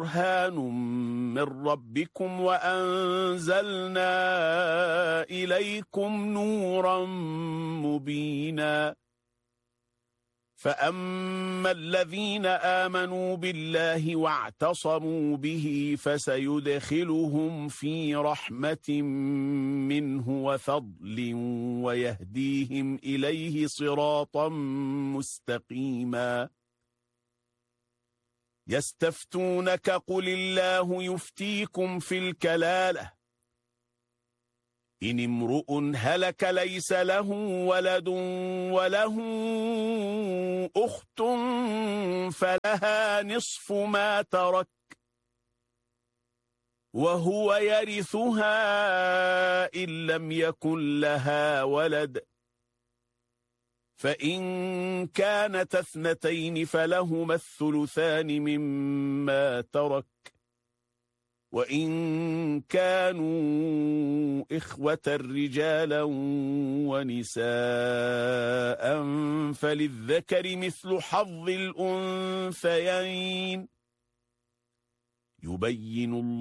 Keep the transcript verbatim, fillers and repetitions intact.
برهان من ربكم وأنزلنا إليكم نورا مبينا فأما الذين آمنوا بالله واعتصموا به فسيدخلهم في رحمة منه وفضل ويهديهم إليه صراطا مستقيما يستفتونك قل الله يفتيكم في الكلالة إن امرؤ هلك ليس له ولد وله أخت فلها نصف ما ترك وهو يرثها إن لم يكن لها ولد فإن كانت اثنتين فلهما الثلثان مما ترك وإن كانوا إخوة رجالا ونساء فللذكر مثل حظ الأنثيين يبين الله